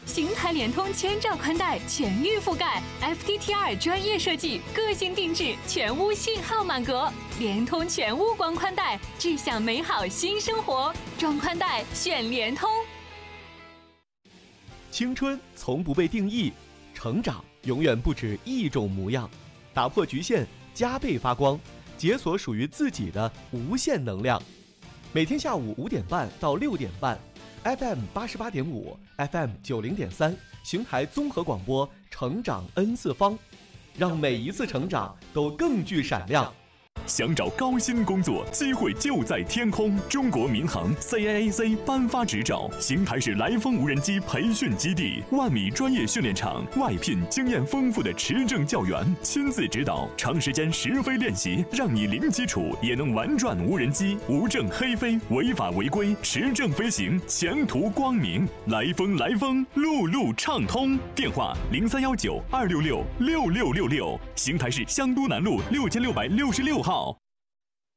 邢台联通千兆宽带全域覆盖 ，FTTR 专业设计，个性定制，全屋信号满格。联通全屋光宽带，志向美好新生活。装宽带选联通。 青春从不被定义，成长永远不止一种模样。打破局限，加倍发光，解锁属于自己的无限能量。每天下午5点半到6点半 ，FM 88.5 ，FM 90.3，邢台综合广播，成长 N 次方，让每一次成长都更具闪亮。 想找高薪工作，机会就在天空。中国民航 CAAC 颁发执照，邢台市来风无人机培训基地，1米专业训练场，外聘经验丰富的持证教员，亲自指导，长时间实飞练习，让你零基础也能玩转无人机，无证黑飞，违法违规，持证飞行，前途光明。来风，路路畅通。电话0319266666，邢台市香都南路6666号。